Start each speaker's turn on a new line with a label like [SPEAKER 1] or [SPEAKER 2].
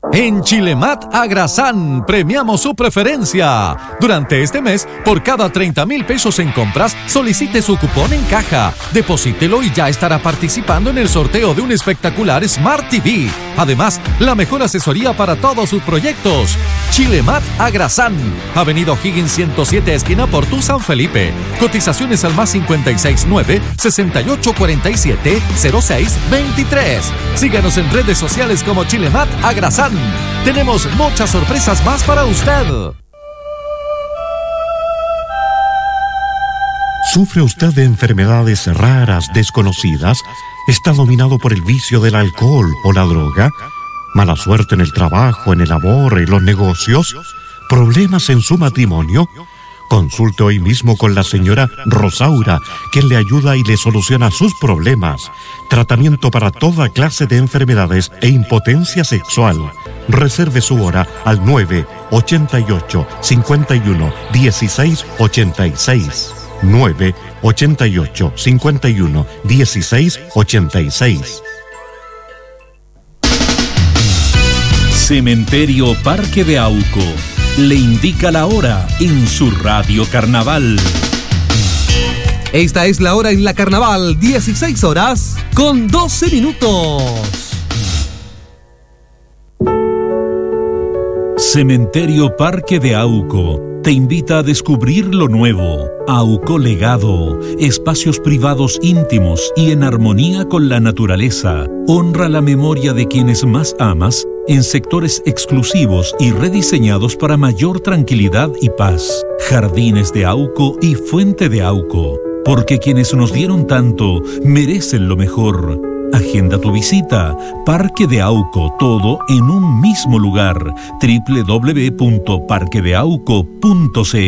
[SPEAKER 1] En Chilemat Agrasán premiamos su preferencia. Durante este mes, por cada 30,000 pesos en compras, solicite su cupón en caja. Deposítelo y ya estará participando en el sorteo de un espectacular Smart TV. Además, la mejor asesoría para todos sus proyectos. Chilemat Agrasán, Avenida O'Higgins 107, esquina Portú, San Felipe. Cotizaciones al más 569-6847-0623. Síganos en redes sociales como Chilemat Agrasán. Tenemos muchas sorpresas más para usted.
[SPEAKER 2] ¿Sufre usted de enfermedades raras, desconocidas? ¿Está dominado por el vicio del alcohol o la droga? ¿Mala suerte en el trabajo, en el amor, en los negocios? ¿Problemas en su matrimonio? Consulte hoy mismo con la señora Rosaura, quien le ayuda y le soluciona sus problemas. Tratamiento para toda clase de enfermedades e impotencia sexual. Reserve su hora al 988-51-1686. 988-51-1686.
[SPEAKER 3] Cementerio Parque de Auco le indica la hora en su Radio Carnaval.
[SPEAKER 4] Esta es la hora en la Carnaval, 16 horas con 12 minutos.
[SPEAKER 3] Cementerio Parque de Auco te invita a descubrir lo nuevo. Auco Legado, espacios privados íntimos y en armonía con la naturaleza. Honra la memoria de quienes más amas en sectores exclusivos y rediseñados para mayor tranquilidad y paz. Jardines de Auco y Fuente de Auco, porque quienes nos dieron tanto merecen lo mejor. Agenda tu visita. Parque de Auco, todo en un mismo lugar. www.parquedeauco.cl